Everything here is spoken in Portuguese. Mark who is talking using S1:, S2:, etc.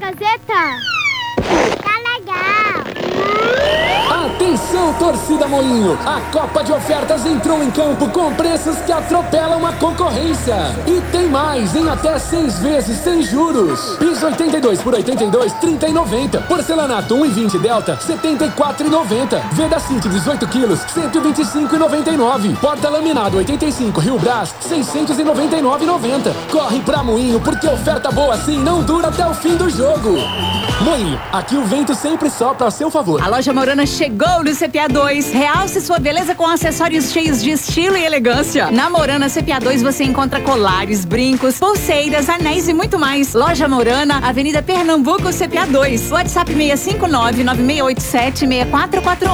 S1: Gazeta. Tá legal.
S2: Atenção, torcida Moinho! A Copa de Ofertas entrou em campo com preços que atropelam a concorrência. E tem mais, em até 6 vezes sem juros. Piso 82 por 82, 30,90. Porcelanato 1,20 Delta, 74,90. Veda City 18 quilos, 125,99. Porta laminado 85 Rio Brás, 699,90. Corre pra Moinho, porque oferta boa assim não dura até o fim do jogo. Moinho, aqui o vento sempre sopra a seu favor.
S3: A loja Morana chegou no CPA 2. Realce sua beleza com acessórios cheios de estilo e elegância. Na Morana CPA 2 você encontra colares, brincos, pulseiras, anéis e muito mais. Loja Morana, Avenida Pernambuco, CPA 2. WhatsApp 659-9687-6441.